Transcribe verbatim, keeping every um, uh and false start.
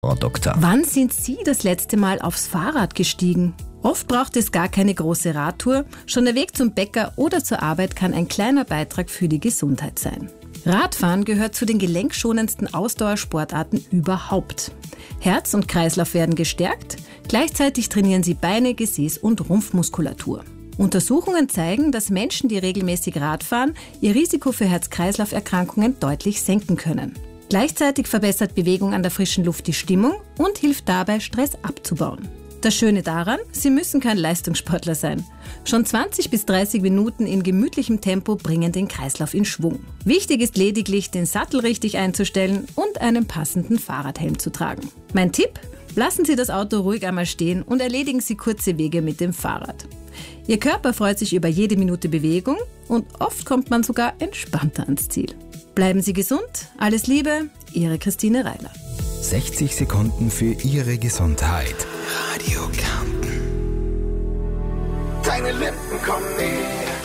Frau Doktor. Wann sind Sie das letzte Mal aufs Fahrrad gestiegen? Oft braucht es gar keine große Radtour. Schon der Weg zum Bäcker oder zur Arbeit kann ein kleiner Beitrag für die Gesundheit sein. Radfahren gehört zu den gelenkschonendsten Ausdauersportarten überhaupt. Herz und Kreislauf werden gestärkt, gleichzeitig trainieren Sie Beine, Gesäß und Rumpfmuskulatur. Untersuchungen zeigen, dass Menschen, die regelmäßig Rad fahren, ihr Risiko für Herz-Kreislauf-Erkrankungen deutlich senken können. Gleichzeitig verbessert Bewegung an der frischen Luft die Stimmung und hilft dabei, Stress abzubauen. Das Schöne daran, Sie müssen kein Leistungssportler sein. Schon zwanzig bis dreißig Minuten in gemütlichem Tempo bringen den Kreislauf in Schwung. Wichtig ist lediglich, den Sattel richtig einzustellen und einen passenden Fahrradhelm zu tragen. Mein Tipp? Lassen Sie das Auto ruhig einmal stehen und erledigen Sie kurze Wege mit dem Fahrrad. Ihr Körper freut sich über jede Minute Bewegung und oft kommt man sogar entspannter ans Ziel. Bleiben Sie gesund, alles Liebe, Ihre Christine Reiler. sechzig Sekunden für Ihre Gesundheit. Radio Kärnten. Deine Lippen kommen näher.